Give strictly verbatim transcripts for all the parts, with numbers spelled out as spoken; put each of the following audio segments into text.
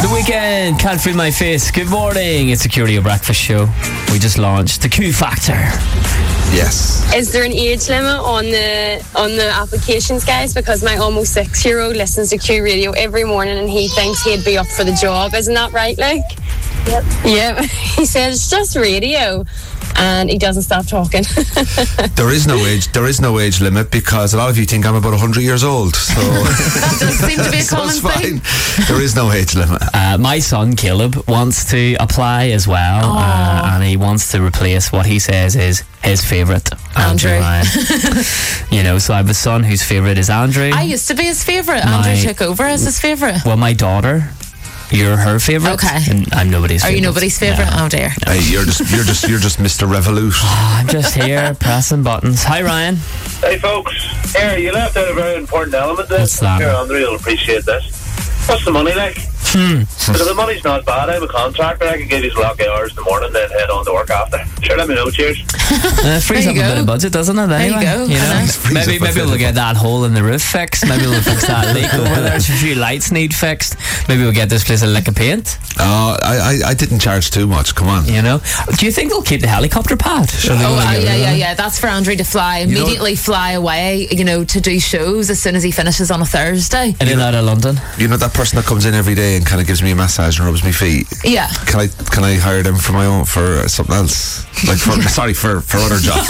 The Weekend, Can't Feel My Face. Good morning, it's the Q Radio Breakfast Show. We just launched the Q Factor. Yes. Is there an age limit on the on the applications, guys? Because my almost six-year-old listens to Q Radio every morning and he thinks he'd be up for the job. Isn't that right, like? Yep. Yep. He said it's just radio. And he doesn't stop talking. There is no age. There is no age limit because a lot of you think I'm about a hundred years old. So that does seem to be a so common it's thing. fine. There is no age limit. Uh, my son Caleb wants to apply as well, uh, and he wants to replace what he says is his favourite, Andrew, Andrew. Ryan. You know, so I have a son whose favourite is Andrew. I used to be his favourite. My- Andrew took over as his favourite. Well, my daughter. You're her favourite. Okay. And I'm nobody's Are favourite. you nobody's favourite? No. Oh dear. Hey, you're just, you're just, you're just Mister Revolut. I'm just here pressing buttons. Hi, Ryan. Hey folks, here you left out a very important element there. What's that? Here, Andrew will appreciate this. What's the money like? Hmm. Because if the money's not bad, I'm a contractor. I can give you some lucky hours in the morning, then head on to work after. Sure, let me know. Cheers. Uh, frees There up you a go. bit of budget, doesn't it? Anyway, you go. You know, I know. Frees maybe up a maybe bit we'll of get that hole in the roof fixed. Maybe we'll fix that leak over there. A few lights need fixed. Maybe we'll get this place a lick of paint. Oh, I, I, I didn't charge too much. Come on. You know, do you think they'll keep the helicopter pad? Or are they Oh, gonna uh, get yeah, rid of yeah, it? yeah. That's for Andrew to fly. know- Immediately fly away, you know, to do shows as soon as he finishes on a Thursday. And in out of London. You know that person that comes in every day and kind of gives me a massage and rubs my feet. Yeah. Can I can I hire them for my own for something else? Like for sorry for for other jobs.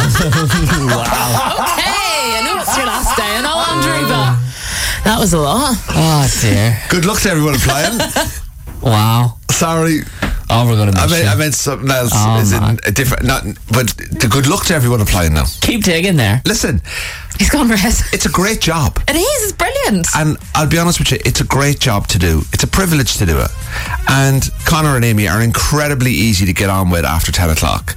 Hey, I know it's your last day and all, Andrew, but that was a lot. Oh dear. Good luck to everyone applying. Wow. Sorry. Oh, we're gonna miss I meant, you. I meant something else. Oh, Is man. in a different, not, but the good luck to everyone applying now. Keep digging there. Listen, He's gone red. it's a great job. It is, it's brilliant. And I'll be honest with you, it's a great job to do. It's a privilege to do it. And Connor and Amy are incredibly easy to get on with after ten o'clock.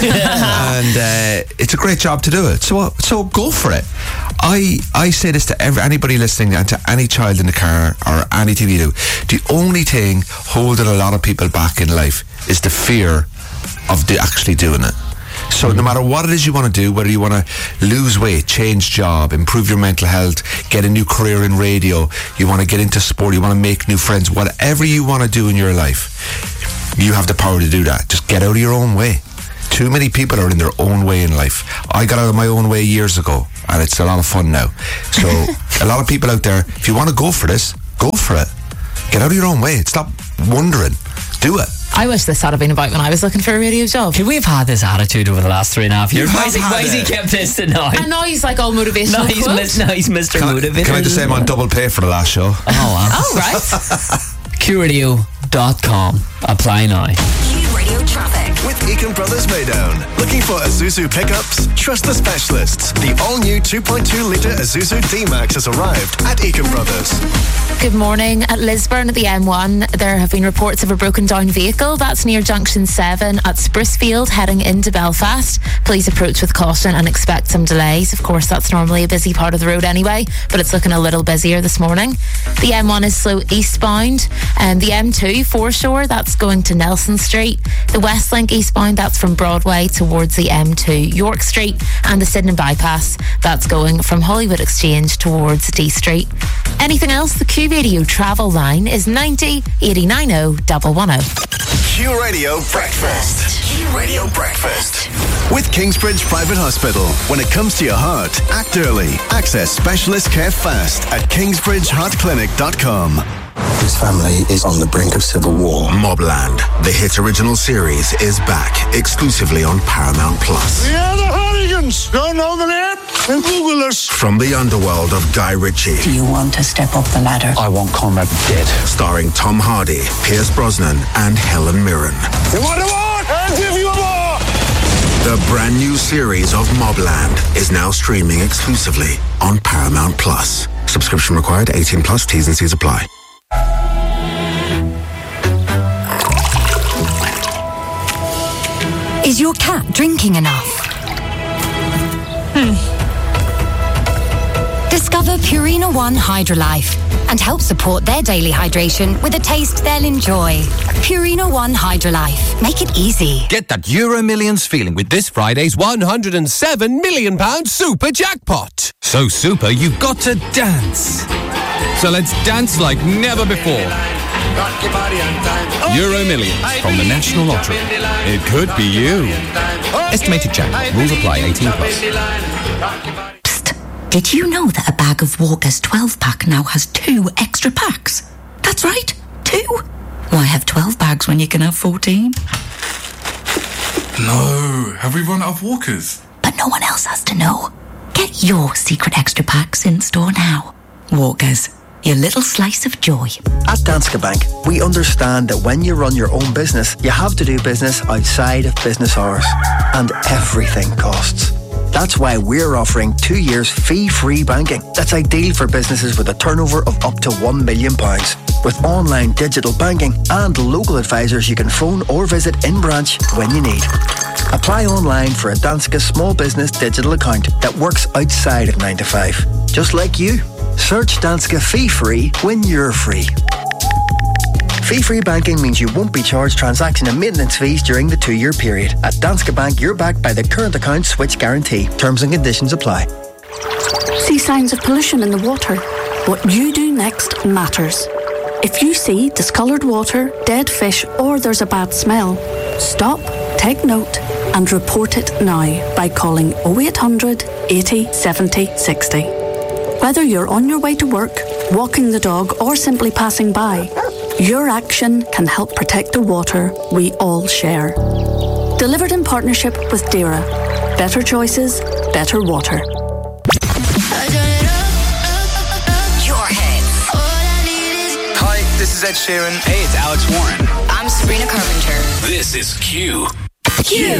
And uh, it's a great job to do it. So so go for it. I I say this to every, anybody listening and to any child in the car or anything you do. The only thing holding a lot of people back in life is the fear of the actually doing it. So no matter what it is you want to do, whether you want to lose weight, change job, improve your mental health, get a new career in radio, you want to get into sport, you want to make new friends, whatever you want to do in your life, you have the power to do that. Just get out of your own way. Too many people are in their own way in life. I got out of my own way years ago, and it's a lot of fun now. So a lot of people out there, if you want to go for this, go for it. Get out of your own way. Stop wondering. Do it. I wish this had been about when I was looking for a radio job. Could we have had this attitude over the last three and a half years? You Why have is he, had why is he it. kept this tonight? And now he's like all motivational. No, he's, quotes. mis- no, he's Mister Can I, Motivator. can I just say I'm on double pay for the last show? Oh, wow. Oh, right. Q radio dot com. Apply now. Q Radio Traffic. With Eakin Brothers Maydown. Looking for Isuzu pickups? Trust the specialists. The all-new two point two litre Isuzu D-Max has arrived at Eakin Brothers. Good morning. At Lisburn at the M one, there have been reports of a broken down vehicle. That's near Junction seven at Sprucefield, heading into Belfast. Please approach with caution and expect some delays. Of course, that's normally a busy part of the road anyway, but it's looking a little busier this morning. The M one is slow eastbound. And the M two foreshore, that's going to Nelson Street. The Westlink eastbound, that's from Broadway towards the M two York Street. And the Sydenham bypass, that's going from Hollywood Exchange towards D Street. Anything else? The Q Radio travel line is ninety eighty-nine oh one one oh. Q Radio Breakfast. Q Radio Breakfast. With Kingsbridge Private Hospital. When it comes to your heart, act early. Access specialist care fast at kingsbridge heart clinic dot com. His family is on the brink of civil war. Mobland, the hit original series, is back exclusively on Paramount Plus. Yeah, the Hooligans. Don't know the name? Then Google us. From the underworld of Guy Ritchie. Do you want to step up the ladder? I want Conrad dead. Starring Tom Hardy, Pierce Brosnan, and Helen Mirren. You want a war? I'll give you a war. The brand new series of Mobland is now streaming exclusively on Paramount Plus. Subscription required, eighteen plus, T's and C's apply. Is your cat drinking enough? Hmm. Discover Purina One Hydrolife and help support their daily hydration with a taste they'll enjoy. Purina One Hydrolife. Make it easy. Get that Euro Millions feeling with this Friday's one hundred seven million pounds super jackpot. So super, you've got to dance. So let's dance like never before. rock your body on time. Euro Millions from the National Lottery. It could be you. Estimated jackpot. Rules apply. eighteen plus. Psst. Did you know that a bag of Walker's twelve pack now has two extra packs? That's right, two. Why have twelve bags when you can have fourteen? No, have we run out of Walkers? But no one else has to know. Get your secret extra packs in store now. Walkers, your little slice of joy. At Danske Bank, we understand that when you run your own business, you have to do business outside of business hours. And everything costs. That's why we're offering two years fee-free banking. That's ideal for businesses with a turnover of up to one million pounds. With online digital banking and local advisors you can phone or visit in branch when you need. Apply online for a Danske small business digital account that works outside of nine to five. Just like you. Search Danske fee-free when you're free. Fee-free banking means you won't be charged transaction and maintenance fees during the two-year period. At Danske Bank, you're backed by the current account switch guarantee. Terms and conditions apply. See signs of pollution in the water? What you do next matters. If you see discoloured water, dead fish, or there's a bad smell, stop, take note, and report it now by calling oh eight hundred eighty seventy sixty. Whether you're on your way to work, walking the dog, or simply passing by, your action can help protect the water we all share. Delivered in partnership with DERA. Better choices, better water. Your hits. Hi, this is Ed Sheeran. Hey, it's Alex Warren. I'm Sabrina Carpenter. This is Q. Q.